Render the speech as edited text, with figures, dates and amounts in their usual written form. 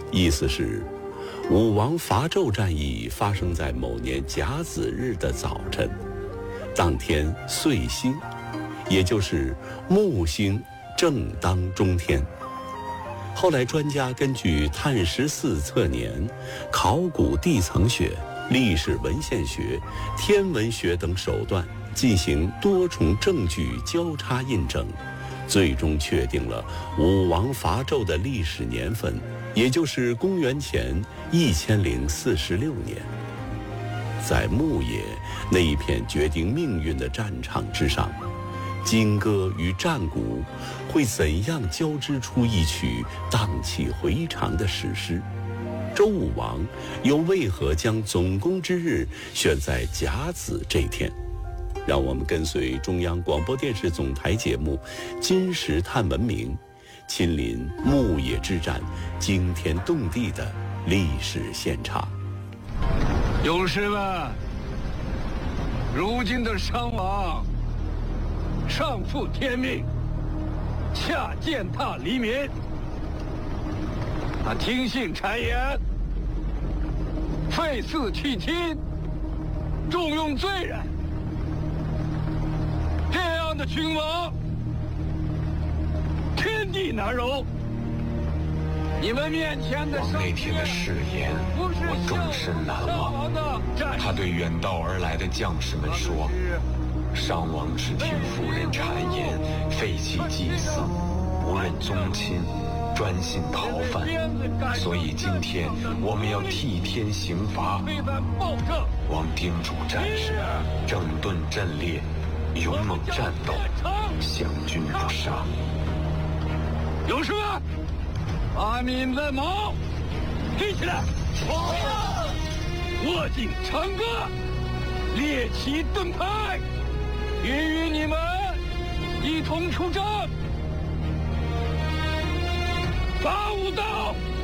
意思是武王伐纣战役发生在某年甲子日的早晨，当天岁星，也就是木星正当中天。后来专家根据碳14测年、考古地层学、历史文献学、天文学等手段进行多重证据交叉印证，最终确定了武王伐纣的历史年份，也就是公元前1046年。在牧野那一片决定命运的战场之上，金戈与战鼓会怎样交织出一曲荡气回肠的史诗？周武王又为何将总攻之日选在甲子这天？让我们跟随中央广播电视总台节目《今时探文明》，亲临牧野之战惊天动地的历史现场。 勇士们，如今的商王上负天命，下践踏黎民，他听信谗言，废嗣弃亲，重用罪人，这样的君王天地难容。你们面前的那天的誓言我终身难忘。他对远道而来的将士们说，商王只听妇人谗言，废弃祭祀，不认宗亲，专信逃犯，所以今天我们要替天行罚。王叮嘱战士整顿阵列，勇猛战斗，降军不杀。 勇士们，把你们的矛提起来，握紧长戈，列旗盾牌，愿与你们一同出征。拔武刀，